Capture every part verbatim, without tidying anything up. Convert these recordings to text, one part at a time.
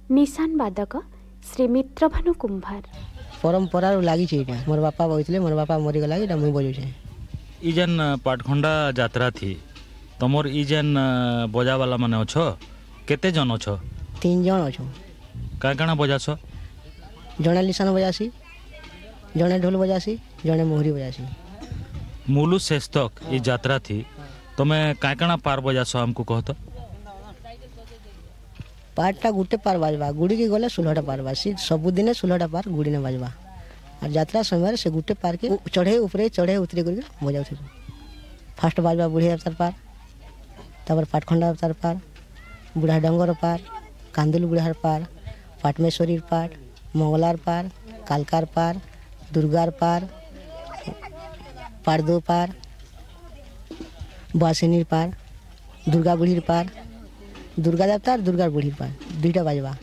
निशान बादक श्री मित्रभानु कुंभार परंपरा लगी मोर बापा बजते मोर बापा मरीगला कि मुई बजाऊे इ जेन पाटखंडा यात्रा थी तुमर इ जेन बजा वाला माने अच्छो केते जन अच्छो? तीन जन अच्छो। का काना बजास? जड़े लिसान बजासी, जड़े ढोल बजासी, जड़े मोहरी बजासी। मूलु शेष तक ये यात्रा थी तुम्हें का काना पार बजास हमको कह तो? पार्टा गुटे पार बाजवा गुड़ी के गले षोलहटा पार बासी सबुदिन षोलहटा पार गुड़ी ने बाजवा और यात्रा समय से गुटे पार के चढ़े ऊपरे चढ़े उतरे करके बजाऊ थे। फास्ट बाजवा बुढ़ी अवतार पार, तबर पाटखंडा अवतार पार, बुढ़ा डंगर पार, कांदुल बुढ़ार पार, पाटमेश्वरी पार, मंगलार पार, कालकार पार, दुर्गार पार, पारदो पार, बासिनीर पार, दुर्गा बुढ़ीर पार, दुर्गा देवतार दुर्गार बुढ़ीर पार दुईटा बाजवा।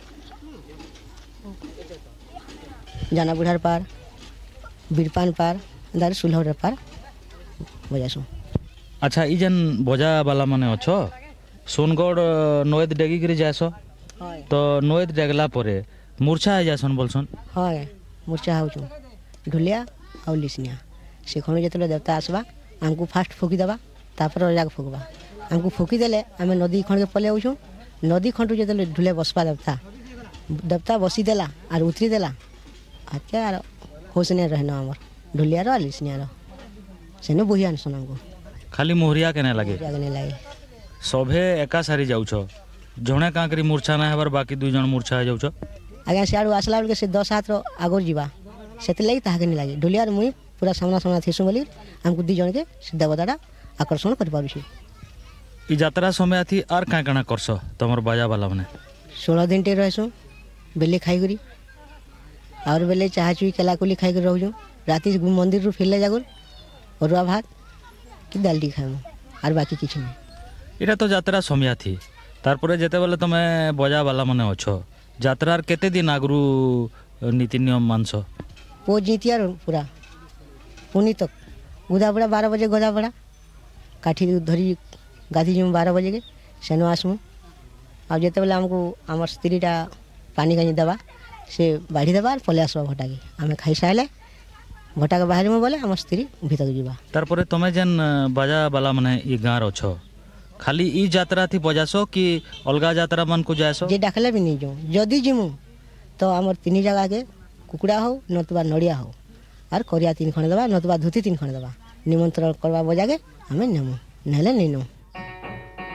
जाना बुढ़ार पार, बीरपान पार, दार सुलहर पार बजासु। अच्छा इ जेन बजा वाला माने अच्छो सोनगढ़ नोएद डेगी कर जाएस तो नोएद डेगला परे मूर्छा है जासन बोलसन? हाय मूर्छा होचु ढुलिया और लिसनिया से खणु जतले देवता आसबा हमको फास्ट फुकी देबा तापर जाक फुकबा हमको फुकी देले आमे नदी खण के पले आउछु। नदी खंडु जतले ढुले बसबा देवता देवता बसी देला और उतरी देला अच्छा यार होसने रहना हमर ढुलिया रो लिसनिया रो सेने बोही आनसन हमको खाली मोहरिया केने लागे जागने लागे सभे एका सारी जाउछो जणे कांकरी मूर्छा ना हेबार बाकी दुई जन मूर्छा हो जाउछो। आगे सियाड़ू आसला बेल के से दस हाथ रो आगोर जीवा सेते लगी ताहा के नहीं लागे ढुलिया मुई पूरा सामना सामना थेसु बोली हमको दी जन के देवताटा आकर्षण कर पारुछि। इ यात्रा समय थी आर का काना करसो तमर बाजा वाला माने? सोलह दिन टे रहसु बेले खाई करी और बेले चाह चुई केला कुली खाई कर रहजु राती मंदिर रु फिरले जागुर अरुआ भात कि दालडी खाएमु और बाकी किछ नहीं। इटा तो यात्रा समय थी तारपरे जेते बेले तमे बजा वाला माने अच्छो यात्रार केते दिन आगरू नीति नियम मानसो? पो जीतिया पूरा पुनी तक गुदा बड़ा बारह बजे गोदा बड़ा काठी धरी गाधी जी बारह बजे के सेनो आसमु और जिते बेले हमको आम स्त्रीटा पानी कानी देवा से बाढ़ी देवा पले आसवा भटा के आम खाई सारे भटा के बाहर में बोले आम स्त्री भीतर जीवा। तारपरे तमे जेन बाजा वाला माने इ गाँव अच्छो खाली इ यात्रा थी बजासो कि अलगा यात्रा मन को जाएसो? जे डाकले भी नहीं जाऊँ जदि जिमु तो आमर तीन जगह के कुकुड़ा हो नतुबा नड़िया हो और करिया तीन खण देवा नतुबा धोती तीन खण देवा निमंत्रण करवा बजा के हमें नेमु नहले नहीं नो।